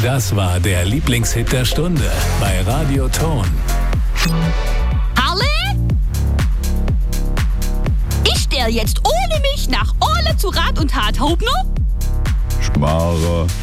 Das war der Lieblingshit der Stunde bei Radio Ton. Harle? Ich stell jetzt ohne mich nach Orle zu Rat und Tat, Hauptner? Schmarre.